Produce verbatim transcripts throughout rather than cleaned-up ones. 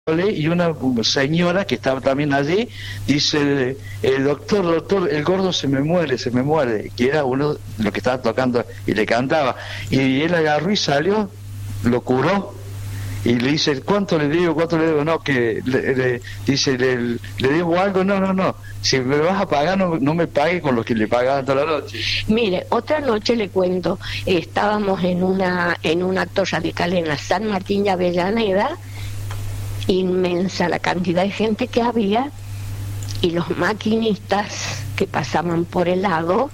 y una señora que estaba también allí dice, el doctor, doctor, el gordo se me muere, se me muere, que era uno de los que estaba tocando y le cantaba, y él agarró y salió, lo curó y le dice, ¿cuánto le digo? ¿Cuánto le digo? No, que le, le, dice, le, le digo algo, no, no, no, si me vas a pagar no, no me pague con lo que le pagaban toda la noche. Mire, otra noche le cuento, estábamos en una en un acto radical en la San Martín de Avellaneda, inmensa la cantidad de gente que había, y los maquinistas que pasaban por el lado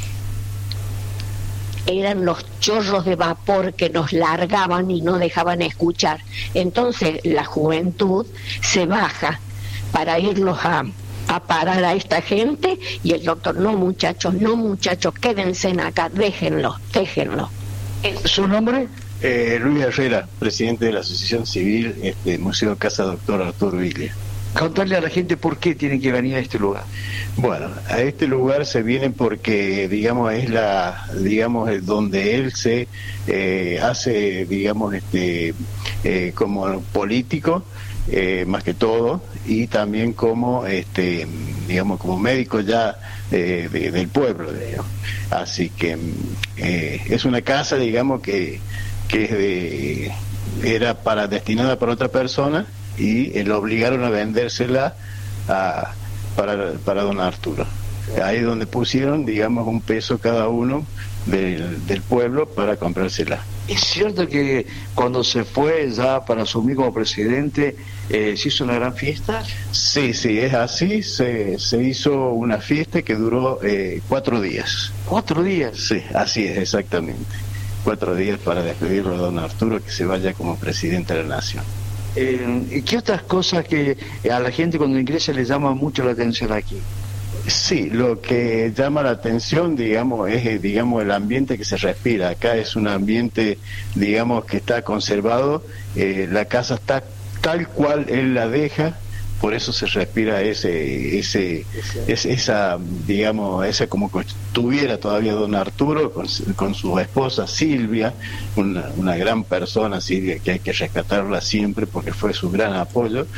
eran los chorros de vapor que nos largaban y no dejaban escuchar. Entonces la juventud se baja para irlos a, a parar a esta gente, y el doctor, no muchachos, no muchachos, quédense acá, déjenlo, déjenlo. ¿Su nombre? Eh, Luis Herrera, presidente de la Asociación Civil este, Museo Casa Doctor Arturo Biglia. Contarle a la gente por qué tienen que venir a este lugar. Bueno, a este lugar se vienen porque, digamos, es la, digamos, es donde él se eh, hace, digamos, este, eh, como político, eh, más que todo, y también como, este, digamos, como médico ya eh, de, del pueblo, digamos. Así que eh, es una casa, digamos, que que es de, era para destinada para otra persona, y eh, lo obligaron a vendérsela a, para, para don Arturo. Ahí es donde pusieron, digamos, un peso cada uno del, del pueblo para comprársela. ¿Es cierto que cuando se fue ya para asumir como presidente eh, se hizo una gran fiesta? Sí, sí, es así. Se, se hizo una fiesta que duró eh, cuatro días. ¿Cuatro días? Sí, así es, exactamente. Cuatro días para despedirlo a don Arturo, que se vaya como presidente de la nación. Eh, ¿Qué otras cosas que a la gente cuando ingresa le llama mucho la atención aquí? Sí, lo que llama la atención, digamos, es digamos el ambiente que se respira. Acá es un ambiente, digamos, que está conservado. Eh, la casa está tal cual él la deja. Por eso se respira ese, ese, ese, esa, digamos, esa como que estuviera todavía don Arturo con, con su esposa Silvia, una, una gran persona, Silvia, que hay que rescatarla siempre porque fue su gran apoyo.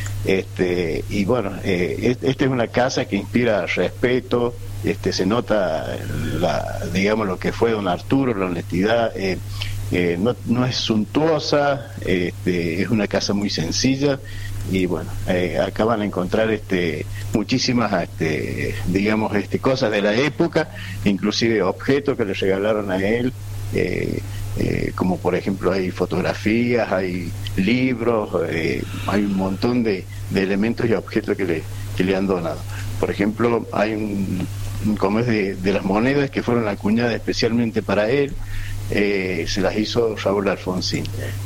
Este, y bueno, eh, esta es una casa que inspira respeto, este, se nota, la, digamos, lo que fue don Arturo, la honestidad. Eh, eh, no, no es suntuosa, este, es una casa muy sencilla. Y bueno, eh, acá van a encontrar este, muchísimas, este, digamos, este, cosas de la época, inclusive objetos que le regalaron a él, eh, eh, como por ejemplo hay fotografías, hay libros, eh, hay un montón de, de elementos y objetos que le, que le han donado. Por ejemplo, hay un, un como es de, de las monedas que fueron acuñadas especialmente para él, eh, se las hizo Raúl Alfonsín.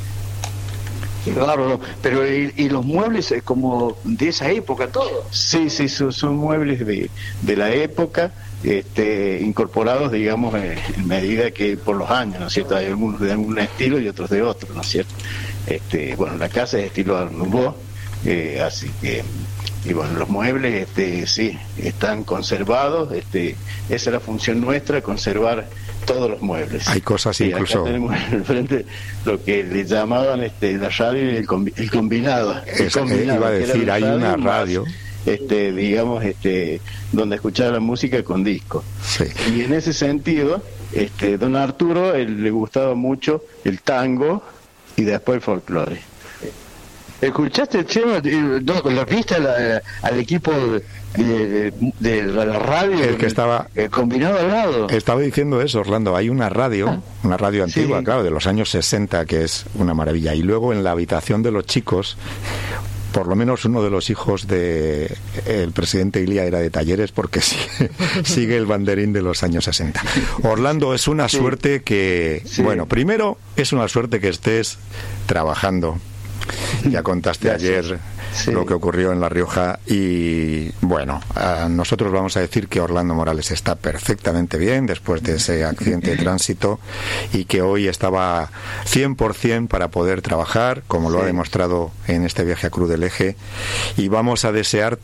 Claro, pero ¿y, y los muebles es como de esa época todo? Sí, sí, son, son muebles de, de la época, este, incorporados, digamos, en, en medida que por los años, ¿no es cierto? Hay algunos de algún estilo y otros de otro, ¿no es cierto? Este, bueno, la casa es estilo Art Nouveau, eh, así que, y bueno, los muebles, este, sí, están conservados, este, esa es la función nuestra, conservar todos los muebles. Hay cosas y incluso... acá tenemos al frente lo que le llamaban este, la radio y el, combi el combinado. El Esa, combinado iba a decir, hay radio una más, radio... este, digamos, este, donde escuchaba la música con disco. Sí. Y en ese sentido, este, don Arturo, él, le gustaba mucho el tango y después el folclore. ¿Escuchaste el tema? No, con la pista la, al equipo de, de, de la radio, el que estaba el combinado al lado. Estaba diciendo eso, Orlando. Hay una radio, ah. una radio antigua, sí. claro, de los años sesenta, que es una maravilla. Y luego en la habitación de los chicos, por lo menos uno de los hijos de el presidente Ilia era de Talleres, porque sigue, sigue el banderín de los años sesenta. Orlando, es una sí. suerte que, sí. bueno, primero es una suerte que estés trabajando. Ya contaste Gracias. ayer sí. lo que ocurrió en La Rioja y bueno, a nosotros vamos a decir que Orlando Morales está perfectamente bien después de ese accidente de tránsito y que hoy estaba cien por ciento para poder trabajar, como lo sí. ha demostrado en este viaje a Cruz del Eje, y vamos a desearte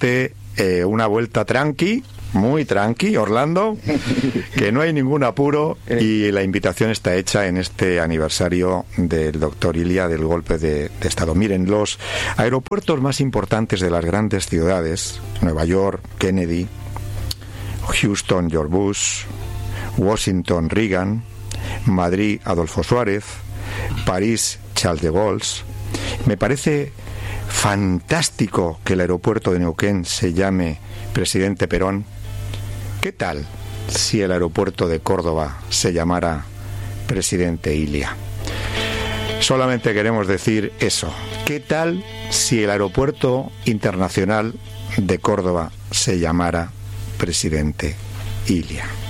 eh, una vuelta tranqui, muy tranqui, Orlando, que no hay ningún apuro y la invitación está hecha en este aniversario del doctor Ilia del golpe de, de Estado. Miren, los aeropuertos más importantes de las grandes ciudades, Nueva York, Kennedy, Houston, George Bush, Washington, Reagan, Madrid, Adolfo Suárez, París, Charles de Gaulle. Me parece fantástico que el aeropuerto de Neuquén se llame Presidente Perón. ¿Qué tal si el aeropuerto de Córdoba se llamara Presidente Ilia? Solamente queremos decir eso. ¿Qué tal si el aeropuerto internacional de Córdoba se llamara Presidente Ilia?